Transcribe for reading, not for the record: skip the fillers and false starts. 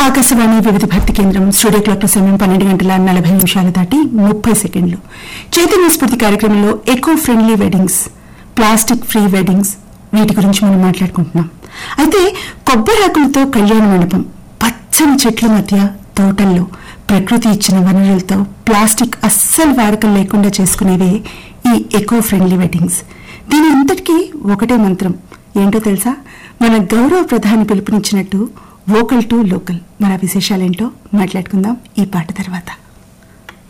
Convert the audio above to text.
ఆకాశవాణి వివిధ భక్తి కేంద్రం స్టూడియో క్లాక్ సమయం 12:40 దాటి 30 సెకండ్లు. చైతన్య స్ఫూర్తి కార్యక్రమంలో eco friendly weddings, plastic free weddings, వీటి గురించి మనం మాట్లాడుకుంటున్నాం. అయితే కొబ్బరాకులతో కళ్యాణ మండపం, పచ్చని చెట్ల మధ్య తోటల్లో ప్రకృతి ఇచ్చిన వనరులతో ప్లాస్టిక్ అస్సలు వాడకం లేకుండా చేసుకునేవే ఈ ఎకో ఫ్రెండ్లీ వెడ్డింగ్స్. దీని అంతటికీ ఒకటే మంత్రం, ఏంటో తెలుసా? మన గౌరవ ప్రధాని పిలుపునిచ్చినట్టు వోకల్ టు లోకల్. మన విశేషాలేంటో మాట్లాడుకుందాం ఈ పాట తర్వాత.